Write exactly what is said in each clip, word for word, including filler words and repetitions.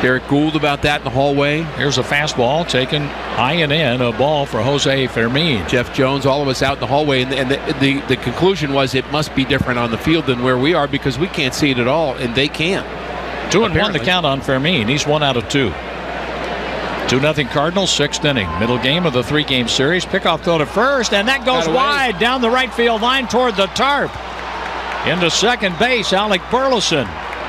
Derek Gould about that in the hallway. Here's a fastball taken high and in, a ball for Jose Fermin. Jeff Jones, all of us out in the hallway, and, and the, the, the conclusion was it must be different on the field than where we are because we can't see it at all, and they can. Two and one the count on Fermin. He's one out of two. two nothing Cardinals, sixth inning. Middle game of the three-game series. Pickoff throw to first, and that goes wide down the right field line toward the tarp. Into second base, Alec Burleson.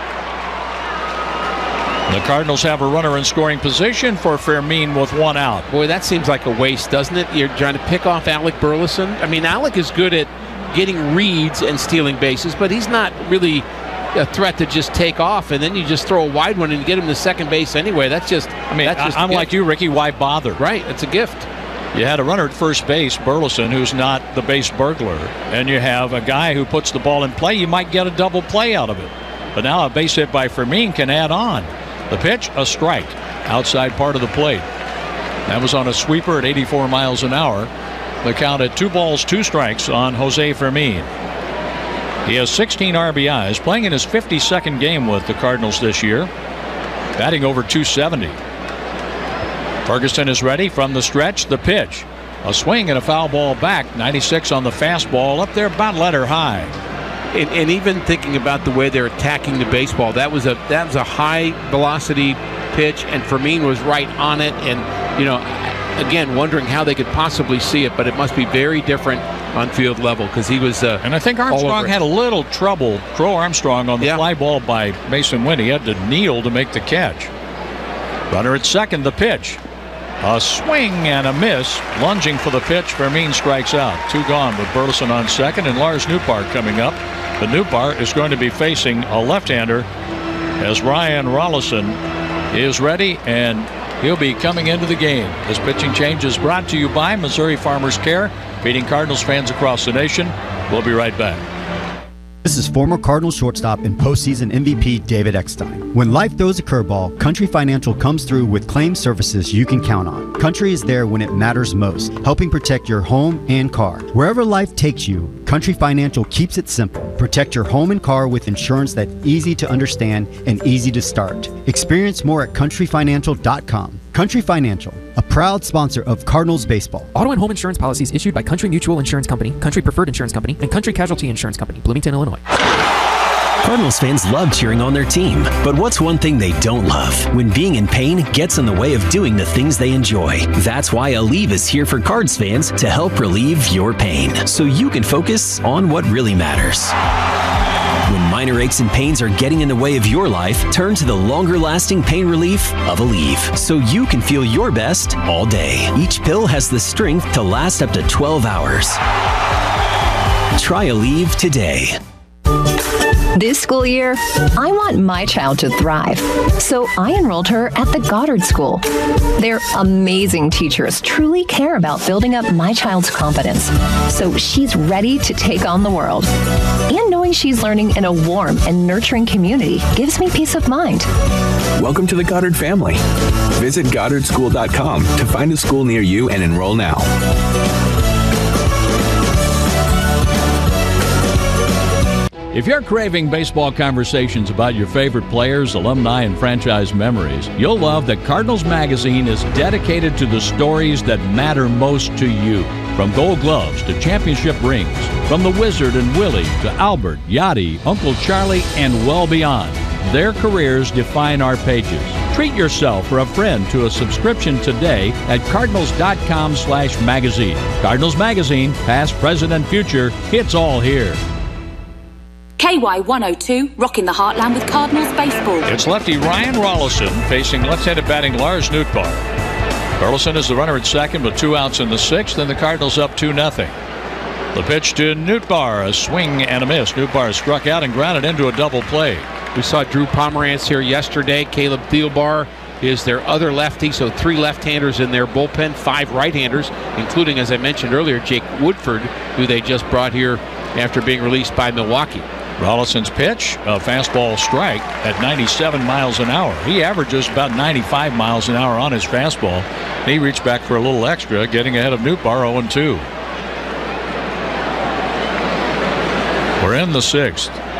The Cardinals have a runner in scoring position for Fermin with one out. Boy, that seems like a waste, doesn't it? You're trying to pick off Alec Burleson. I mean, Alec is good at getting reads and stealing bases, but he's not really a threat to just take off, and then you just throw a wide one and get him to second base anyway. That's just, I mean, that's just I'm like you, Ricky. Why bother? Right, it's a gift. You had a runner at first base, Burleson, who's not the base burglar, and you have a guy who puts the ball in play. You might get a double play out of it. But now a base hit by Fermin can add on. The pitch, a strike, outside part of the plate. That was on a sweeper at eighty-four miles an hour. The count at two balls, two strikes on Jose Fermin. He has sixteen R B Is, playing in his fifty-second game with the Cardinals this year, batting over two seventy. Ferguson is ready from the stretch. The pitch, a swing and a foul ball back. ninety-six on the fastball, up there about letter high. And, and even thinking about the way they're attacking the baseball, that was a that was a high velocity pitch, and Fermin was right on it. And you know, again, wondering how they could possibly see it, but it must be very different on field level because he was. Uh, and I think Armstrong had a little trouble. Crow Armstrong on the yeah. fly ball by Mason Wynn. He had to kneel to make the catch. Runner at second. The pitch. A swing and a miss. Lunging for the pitch. Fermin strikes out. Two gone with Burleson on second and Lars Nootbaar coming up. But Nootbaar is going to be facing a left-hander as Ryan Rollison is ready, and he'll be coming into the game. This pitching change is brought to you by Missouri Farmers Care, feeding Cardinals fans across the nation. We'll be right back. This is former Cardinals shortstop and postseason M V P David Eckstein. When life throws a curveball, Country Financial comes through with claim services you can count on. Country is there when it matters most, helping protect your home and car. Wherever life takes you, Country Financial keeps it simple. Protect your home and car with insurance that's easy to understand and easy to start. Experience more at country financial dot com. Country Financial, a proud sponsor of Cardinals baseball. Auto and home insurance policies issued by Country Mutual Insurance Company, Country Preferred Insurance Company, and Country Casualty Insurance Company, Bloomington, Illinois. Cardinals fans love cheering on their team, but what's one thing they don't love? When being in pain gets in the way of doing the things they enjoy. That's why Aleve is here for Cards fans to help relieve your pain, so you can focus on what really matters. When minor aches and pains are getting in the way of your life, turn to the longer-lasting pain relief of Aleve, so you can feel your best all day. Each pill has the strength to last up to twelve hours. Try Aleve today. This school year, I want my child to thrive, so I enrolled her at the Goddard School. Their amazing teachers truly care about building up my child's confidence, so she's ready to take on the world. And knowing she's learning in a warm and nurturing community gives me peace of mind. Welcome to the Goddard family. Visit goddard school dot com to find a school near you and enroll now. If you're craving baseball conversations about your favorite players, alumni, and franchise memories, you'll love that Cardinals Magazine is dedicated to the stories that matter most to you. From gold gloves to championship rings, from the Wizard and Willie to Albert, Yachty, Uncle Charlie, and well beyond. Their careers define our pages. Treat yourself or a friend to a subscription today at cardinals dot com slash magazine. Cardinals Magazine, past, present, and future, it's all here. K Y one oh two, rocking the heartland with Cardinals baseball. It's lefty Ryan Rollison facing left-handed batting Lars Nootbaar. Burleson is the runner at second with two outs in the sixth, and the Cardinals up two nothing. The pitch to Nootbaar, a swing and a miss. Nootbaar struck out and grounded into a double play. We saw Drew Pomerantz here yesterday. Caleb Thielbar is their other lefty, so three left-handers in their bullpen, five right-handers, including, as I mentioned earlier, Jake Woodford, who they just brought here after being released by Milwaukee. Rollison's pitch, a fastball strike at ninety-seven miles an hour. He averages about ninety-five miles an hour on his fastball. He reached back for a little extra, getting ahead of Nootbaar oh and two. We're in the sixth.